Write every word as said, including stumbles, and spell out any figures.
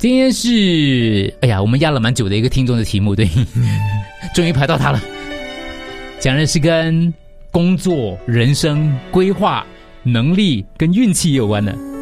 今天是哎呀，我们压了蛮久的一个听众的题目，对，终于排到他了。讲的是跟工作、人生规划、能力跟运气有关的。